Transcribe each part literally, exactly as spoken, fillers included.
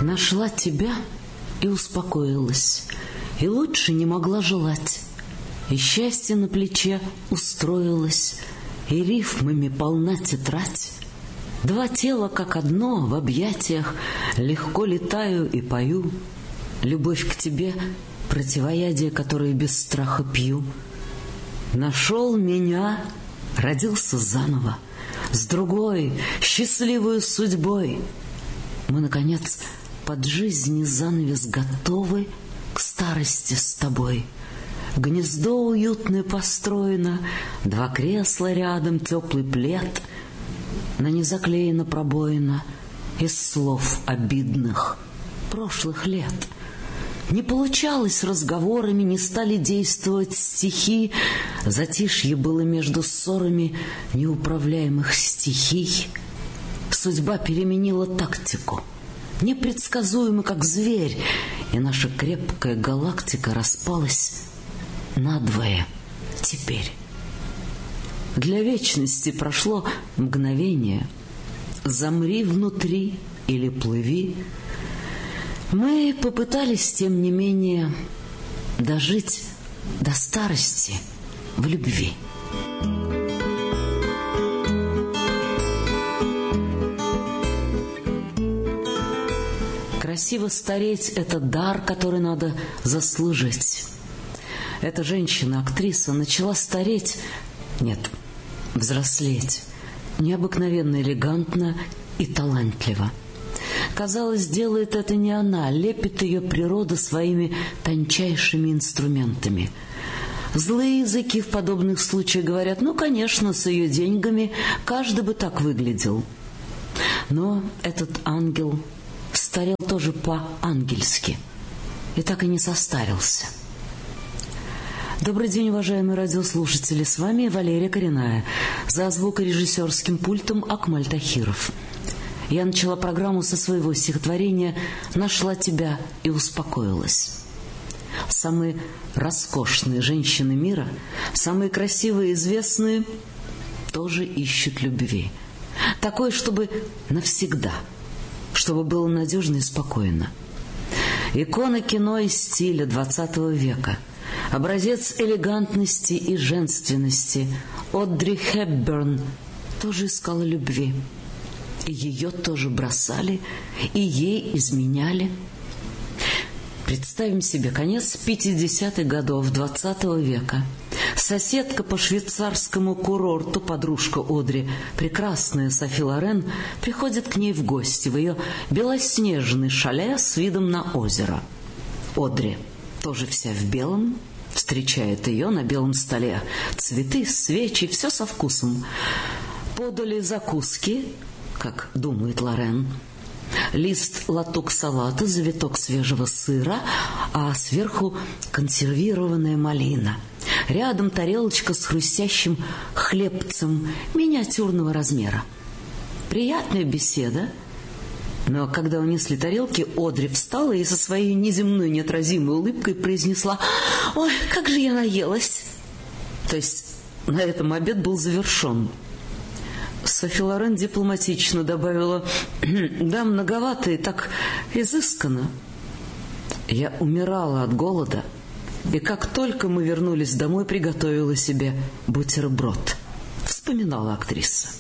Нашла тебя и успокоилась, и лучше не могла желать. И счастье на плече устроилось, и рифмами полна тетрадь. Два тела как одно в объятиях, легко летаю и пою. Любовь к тебе — противоядие, которое без страха пью. Нашел меня, родился заново, с другой, счастливой судьбой. Мы, наконец, под жизни занавес готовы к старости с тобой. Гнездо уютное построено, два кресла рядом, теплый плед. На не заклеена пробоина из слов обидных прошлых лет. Не получалось разговорами, не стали действовать стихи. Затишье было между ссорами неуправляемых стихий. Судьба переменила тактику, непредсказуемо, как зверь, и наша крепкая галактика распалась надвое теперь. Для вечности прошло мгновение. Замри внутри или плыви. Мы попытались, тем не менее, дожить до старости в любви. Красиво стареть — это дар, который надо заслужить. Эта женщина, актриса, начала стареть, нет, взрослеть, необыкновенно элегантно и талантливо. Казалось, делает это не она, лепит ее природа своими тончайшими инструментами. Злые языки в подобных случаях говорят: ну, конечно, с ее деньгами каждый бы так выглядел. Но этот ангел старел тоже по-ангельски и так и не состарился. Добрый день, уважаемые радиослушатели, с вами Валерия Коренная, за звукорежиссерским пультом Акмаль Тахиров. Я начала программу со своего стихотворения «Нашла тебя и успокоилась». Самые роскошные женщины мира, самые красивые и известные, тоже ищут любви. Такой, чтобы навсегда, чтобы было надежно и спокойно. Икона кино и стиля двадцатого века, образец элегантности и женственности, Одри Хепберн тоже искала любви. И ее тоже бросали, и ей изменяли. Представим себе конец пятидесятых годов двадцатого века. Соседка по швейцарскому курорту, подружка Одри, прекрасная Софи Лорен, приходит к ней в гости в ее белоснежный шале с видом на озеро. Одри, тоже вся в белом, встречает ее на белом столе. Цветы, свечи, все со вкусом. Подали закуски, как думает Лорен, лист латук салата, завиток свежего сыра, а сверху консервированная малина. Рядом тарелочка с хрустящим хлебцем миниатюрного размера. Приятная беседа. Но когда унесли тарелки, Одри встала и со своей неземной неотразимой улыбкой произнесла: «Ой, как же я наелась!» То есть на этом обед был завершен. Софи Лорен дипломатично добавила: «Да, многовато и так изысканно». Я умирала от голода, и как только мы вернулись домой, приготовила себе бутерброд. Вспоминала актриса.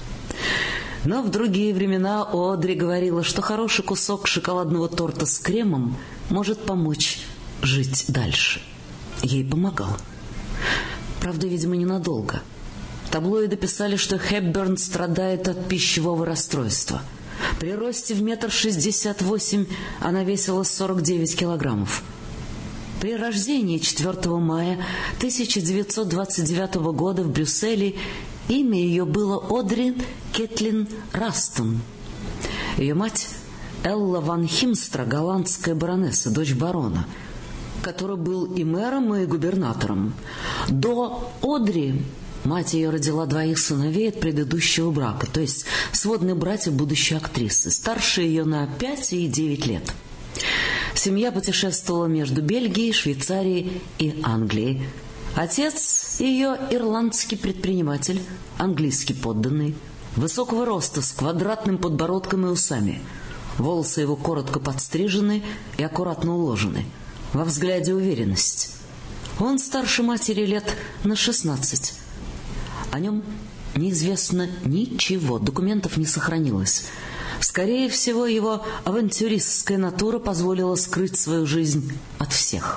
Но в другие времена Одри говорила, что хороший кусок шоколадного торта с кремом может помочь жить дальше. Ей помогал. Правда, видимо, ненадолго. Таблоиды писали, что Хепберн страдает от пищевого расстройства. При росте в метр шестьдесят восемь она весила сорок девять килограммов. При рождении четвёртого мая тысяча девятьсот двадцать девятого года в Брюсселе имя ее было Одри Кетлин Растон. Ее мать Элла ван Химстра, голландская баронесса, дочь барона, который был и мэром, и губернатором. До Одри мать ее родила двоих сыновей от предыдущего брака, то есть сводные братья будущей актрисы, старше ее на пять и девять лет. Семья путешествовала между Бельгией, Швейцарией и Англией. Отец ее ирландский предприниматель, английский подданный, высокого роста, с квадратным подбородком и усами. Волосы его коротко подстрижены и аккуратно уложены. Во взгляде уверенность. Он старше матери лет на шестнадцать. О нем неизвестно ничего, документов не сохранилось. Скорее всего, его авантюристская натура позволила скрыть свою жизнь от всех.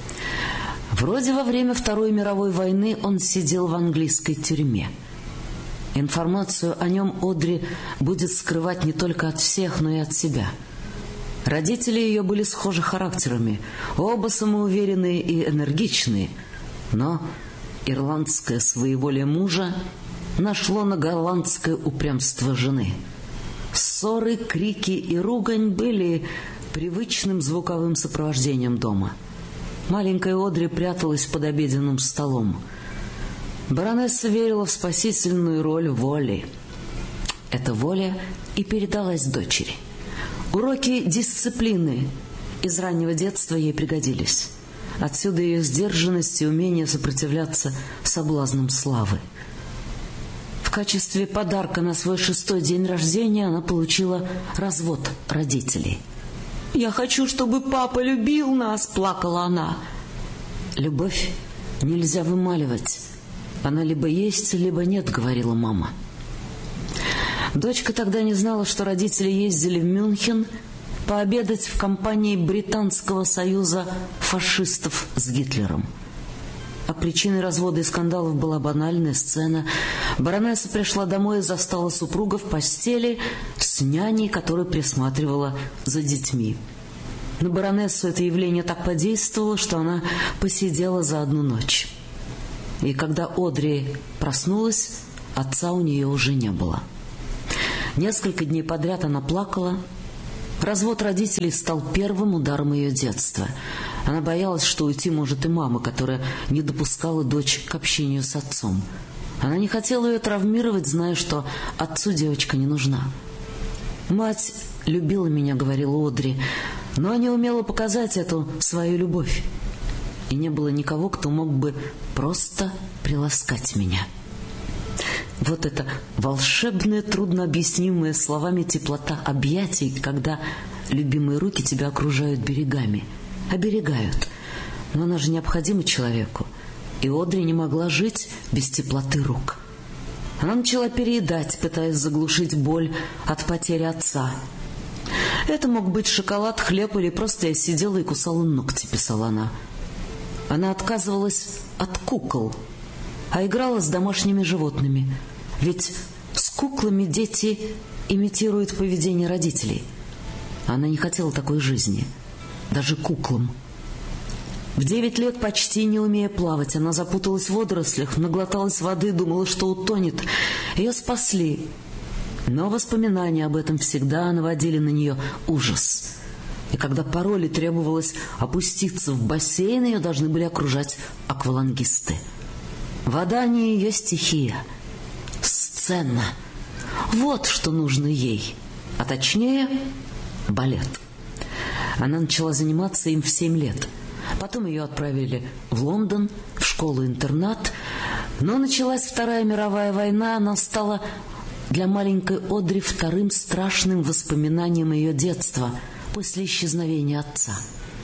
Вроде во время Второй мировой войны он сидел в английской тюрьме. Информацию о нем Одри будет скрывать не только от всех, но и от себя. Родители ее были схожи характерами, оба самоуверенные и энергичные, но ирландское своеволие мужа нашло на голландское упрямство жены. Ссоры, крики и ругань были привычным звуковым сопровождением дома. Маленькая Одри пряталась под обеденным столом. Баронесса верила в спасительную роль воли. Эта воля и передалась дочери. Уроки дисциплины из раннего детства ей пригодились. Отсюда ее сдержанность и умение сопротивляться соблазнам славы. В качестве подарка на свой шестой день рождения она получила развод родителей. «Я хочу, чтобы папа любил нас», — плакала она. «Любовь нельзя вымаливать. Она либо есть, либо нет», — говорила мама. Дочка тогда не знала, что родители ездили в Мюнхен пообедать в компании Британского союза фашистов с Гитлером. А причиной развода и скандалов была банальная сцена. Баронесса пришла домой и застала супруга в постели с няней, которая присматривала за детьми. На баронессу это явление так подействовало, что она посидела за одну ночь. И когда Одри проснулась, отца у нее уже не было. Несколько дней подряд она плакала. Развод родителей стал первым ударом ее детства. Она боялась, что уйти может и мама, которая не допускала дочь к общению с отцом. Она не хотела ее травмировать, зная, что отцу девочка не нужна. «Мать любила меня», — говорила Одри, но не умела показать эту свою любовь. И не было никого, кто мог бы просто приласкать меня. Вот это волшебная, труднообъяснимая словами теплота объятий, когда любимые руки тебя окружают берегами. Оберегают. Но она же необходима человеку. И Одри не могла жить без теплоты рук. Она начала переедать, пытаясь заглушить боль от потери отца. «Это мог быть шоколад, хлеб или просто я сидела и кусала ногти», — писала она. Она отказывалась от кукол, а играла с домашними животными. Ведь с куклами дети имитируют поведение родителей. Она не хотела такой жизни, даже куклам. В девять лет, почти не умея плавать, она запуталась в водорослях, наглоталась воды, думала, что утонет. Ее спасли. Но воспоминания об этом всегда наводили на нее ужас. И когда по роли требовалось опуститься в бассейн, ее должны были окружать аквалангисты. Вода не ее стихия. Сцена. Вот что нужно ей. А точнее, балет. Она начала заниматься им в семь лет. Потом ее отправили в Лондон, в школу-интернат. Но началась Вторая мировая война, она стала для маленькой Одри вторым страшным воспоминанием ее детства после исчезновения отца.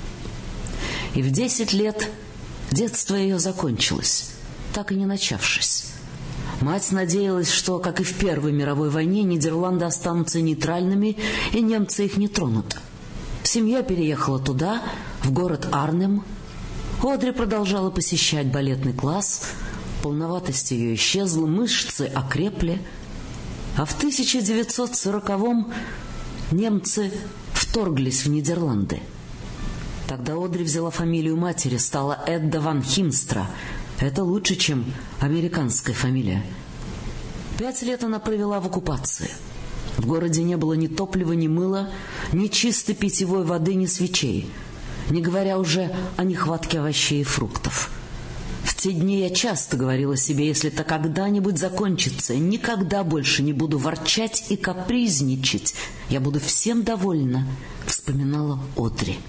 И в десять лет детство ее закончилось, так и не начавшись. Мать надеялась, что, как и в Первой мировой войне, Нидерланды останутся нейтральными, и немцы их не тронут. Семья переехала туда, в город Арнем. Одри продолжала посещать балетный класс. Полноватость ее исчезла, мышцы окрепли. А в тысяча девятьсот сороковом немцы вторглись в Нидерланды. Тогда Одри взяла фамилию матери, стала Эдда ван Химстра. Это лучше, чем американская фамилия. Пять лет она провела в оккупации. В городе не было ни топлива, ни мыла, ни чистой питьевой воды, ни свечей, не говоря уже о нехватке овощей и фруктов. В те дни я часто говорила себе, если это когда-нибудь закончится, никогда больше не буду ворчать и капризничать, я буду всем довольна, вспоминала Одри.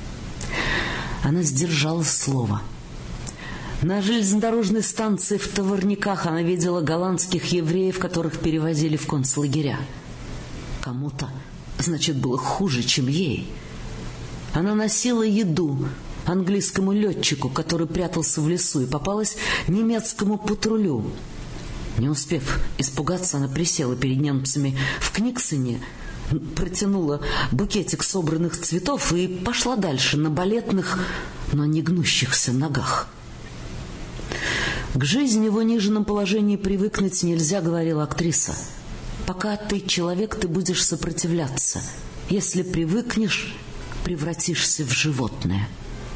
Она сдержала слово. На железнодорожной станции в Товарниках она видела голландских евреев, которых перевозили в концлагеря. Кому-то значит, было хуже, чем ей. Она носила еду английскому летчику, который прятался в лесу, и попалась немецкому патрулю. Не успев испугаться, она присела перед немцами в Книксоне, протянула букетик собранных цветов и пошла дальше на балетных, но не гнущихся ногах. «К жизни в униженном положении привыкнуть нельзя», — говорила актриса. «Пока ты человек, ты будешь сопротивляться. Если привыкнешь, превратишься в животное».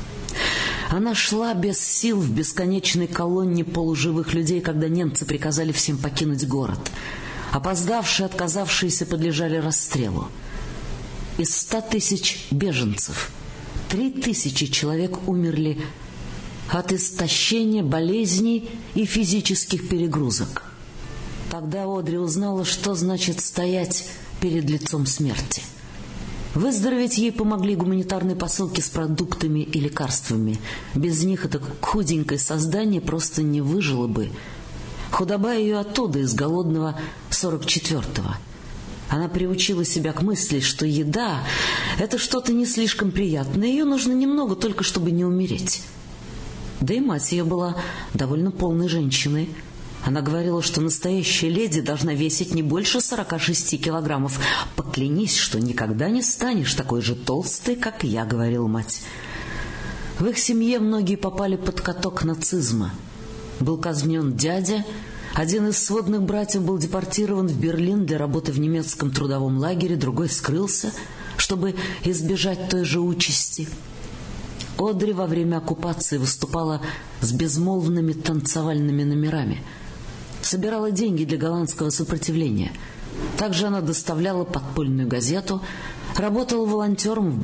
Она шла без сил в бесконечной колонне полуживых людей, когда немцы приказали всем покинуть город. Опоздавшие, отказавшиеся подлежали расстрелу. Из ста тысяч беженцев три тысячи человек умерли от истощения, болезней и физических перегрузок. Тогда Одри узнала, что значит стоять перед лицом смерти. Выздороветь ей помогли гуманитарные посылки с продуктами и лекарствами. Без них это худенькое создание просто не выжило бы. Худоба ее оттуда, из голодного сорок четвертого. Она приучила себя к мысли, что еда — это что-то не слишком приятное, ее нужно немного, только чтобы не умереть. Да и мать ее была довольно полной женщиной. Она говорила, что настоящая леди должна весить не больше сорока шести килограммов. «Поклянись, что никогда не станешь такой же толстой, как я», — говорила мать. В их семье многие попали под каток нацизма. Был казнен дядя, один из сводных братьев был депортирован в Берлин для работы в немецком трудовом лагере, другой скрылся, чтобы избежать той же участи. Одри во время оккупации выступала с безмолвными танцевальными номерами, собирала деньги для голландского сопротивления. Также она доставляла подпольную газету, работала волонтером в